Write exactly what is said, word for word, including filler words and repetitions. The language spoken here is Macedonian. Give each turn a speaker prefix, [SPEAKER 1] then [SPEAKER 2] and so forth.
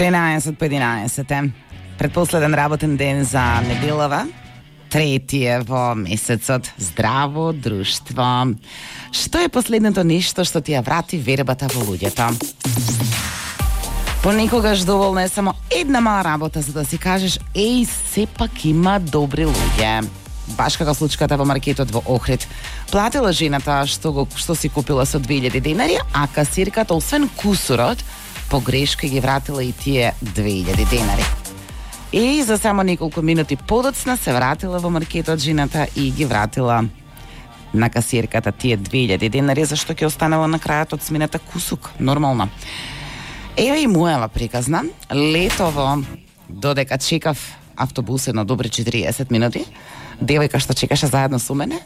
[SPEAKER 1] тринаесет по единаесет е. Предпоследен работен ден за неделава, третије во месецот. Здраво друштво. Што е последното нешто што ти ја врати вербата во луѓето? Понекогаш доволно е само една мала работа за да си кажеш еј, сепак има добри луѓе. Баш како случката во маркетот во Охрид. Платила жената што го што си купила со две илјади денари, а касирката освен кусурот погрешка ги вратила и тие две илјади денари. И за само неколку минути подоцна се вратила во маркетот жената и ги вратила на касирката тие две илјади денари, зашто ќе останала на крајот од смината кусук. Нормално. Ева и мојава приказна. Летово, додека чекав автобус едно добри четириесет минути, девојка што чекаше заедно со мене,